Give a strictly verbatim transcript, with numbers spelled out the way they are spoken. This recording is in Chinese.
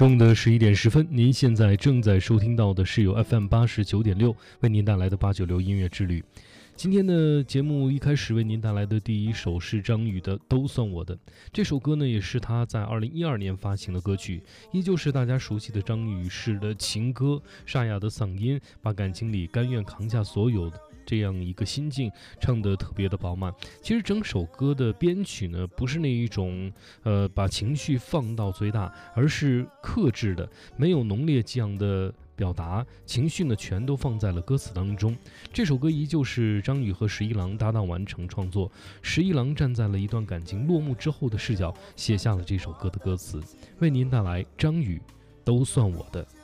中午的十一点十分，您现在正在收听到的是由 F M 八十九点六为您带来的八九六音乐之旅。今天的节目一开始为您带来的第一首是张宇的《都算我的》。这首歌呢，也是他在二零一二年发行的歌曲，依旧是大家熟悉的张宇式的情歌，沙哑的嗓音，把感情里甘愿扛下所有的这样一个心境唱得特别的饱满。其实整首歌的编曲呢，不是那一种呃把情绪放到最大，而是克制的，没有浓烈激昂的表达，情绪呢全都放在了歌词当中。这首歌依旧是张宇和十一郎搭档完成创作，十一郎站在了一段感情落幕之后的视角，写下了这首歌的歌词，为您带来张宇都算我的。